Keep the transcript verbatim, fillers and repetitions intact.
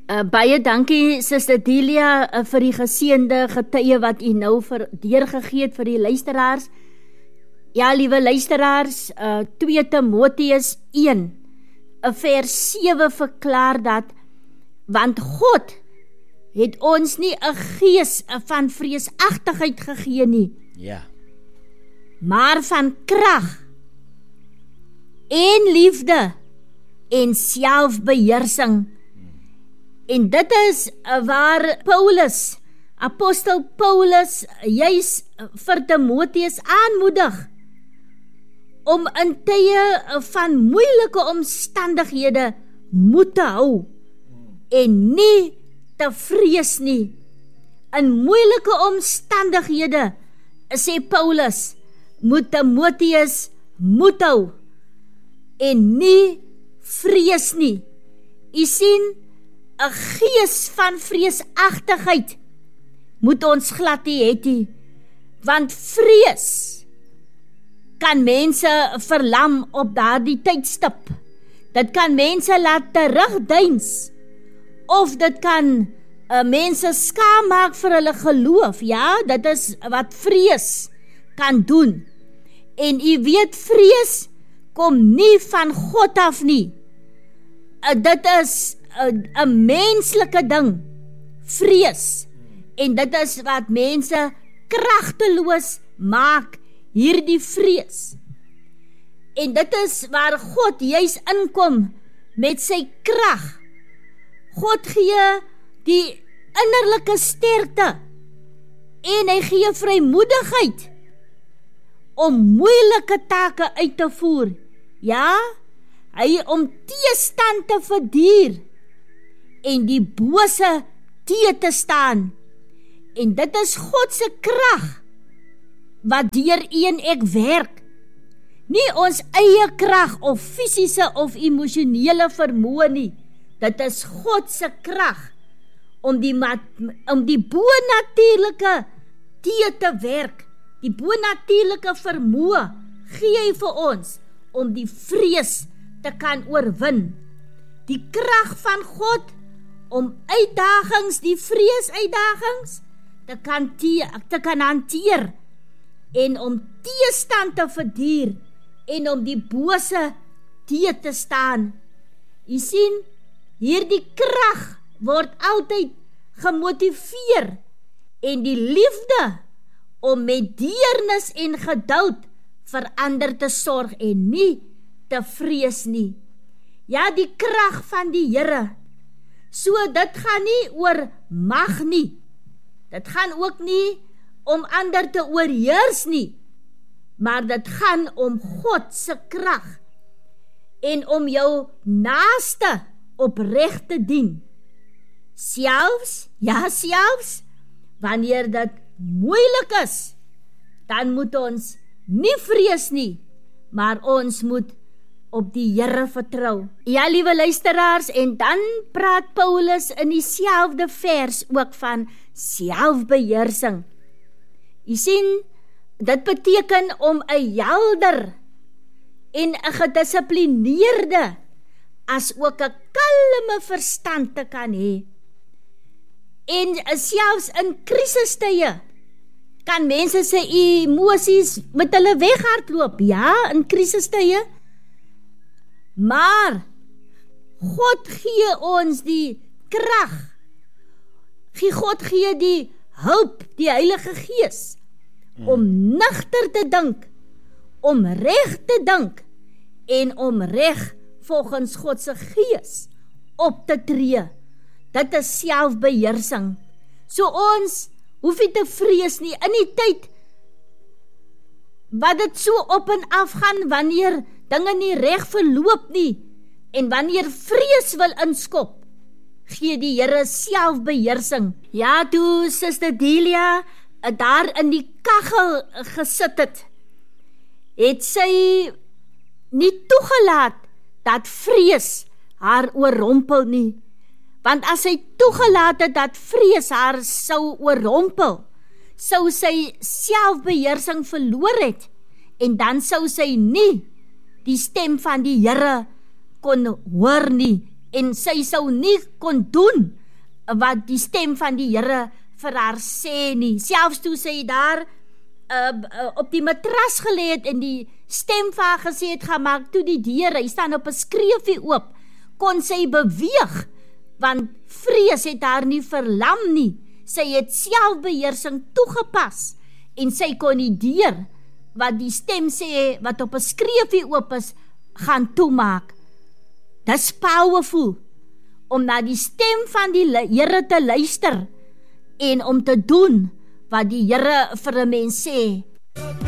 Uh, baie dankie, Suster Delia, uh, vir die geseënde getuie wat u nou vir, deurgegee het vir die luisteraars. Ja, liewe luisteraars, uh, twee Timoteus een, uh, vers sewe verklaar dat, want God het ons nie 'n gees van vreesagtigheid gegee nie, Ja. maar van krag en liefde en selfbeheersing. En dit is waar Paulus, apostel Paulus, juis vir Timoteus aanmoedig om in tye van moeilike omstandighede moed te hou en nie te vrees nie. In moeilike omstandighede, sê Paulus, moet Timoteus moed hou en nie vrees nie. U sien, 'n gees van vreesagtigheid moet ons glad nie hê nie, want vrees kan mense verlam op daardie tydstip. Dit kan mense laat terugdeins, of dit kan uh, mense skaam maak vir hulle geloof. Ja, dit is wat vrees kan doen. En u weet, vrees kom nie van God af nie. Uh, dit is 'n uh, menslike ding, vrees. En dit is wat mense kragteloos maak, hierdie vrees. En dit is waar God juis inkom met sy krag. God gee die innerlike sterkte en hy gee vrymoedigheid om moeilike take uit te voer. Ja, hy om teestand te verduur en die bose teë te staan. En dit is God se krag wat deur u en ek werk. Nie ons eie krag of fisiese of emosionele vermoë nie. Dit is God se krag om die, om die bonatuurlike teë te werk. Die bonatuurlike vermoë gee hy vir ons om die vrees te kan oorwin. Die krag van God om uitdagings, die vreesuitdagings, te kan, te kan hanteer en om teestand te verduur en om die bose teë te staan. U sien, hierdie krag word altyd gemotiveer en die liefde om met deernis en geduld vir ander te sorg en nie te vrees nie. Ja, die krag van die Here. So dit gaan nie oor mag nie. Dit gaan ook nie om ander te oorheers nie, maar dit gaan om God se krag en om jou naaste opreg te dien. Selfs, ja selfs, wanneer dit moeilik is, dan moet ons nie vrees nie, maar ons moet op die Here vertrou. Ja, liewe luisteraars, en dan praat Paulus in dieselfde vers ook van selfbeheersing. Jy sien, dit beteken om 'n helder en 'n gedissiplineerde as ook 'n kalme verstand te kan hê. En selfs in krisistye kan mense se emosies met hulle weghardloop, ja, in krisistye. Maar God gee ons die krag. God gee die hulp, die Heilige Gees, hmm. om nugter te dink, om reg te dink en om reg volgens God se Gees op te tree. Dit is selfbeheersing. So ons hoef nie te vrees nie in die tyd wat dit so op en af gaan, wanneer dinge nie reg verloop nie en wanneer vrees wil inskop, gee die Here selfbeheersing. Ja, toe Suster Delia daar in die kaggel gesit het, het sy nie toegelaat dat vrees haar oorrompel nie. Want as sy toegelaat het dat vrees haar sou oorrompel, sou sy selfbeheersing verloor het, en dan sou sy nie die stem van die Here kon hoor nie, en sy sou nie kon doen wat die stem van die Here vir haar sê nie. Selfs toe sy daar uh, uh, op die matras gelê het en die stem vir haar gesê het, gaan maak toe die deur, hy staan op 'n skreefie oop, kon sy beweeg, want vrees het haar nie verlam nie. Sy het selfbeheersing toegepas en sy kon die deur wat die stem sê, wat op 'n skreefie oop is, gaan toemaak. Dis powerful om na die stem van die Here te luister en om te doen wat die Here vir 'n mens sê.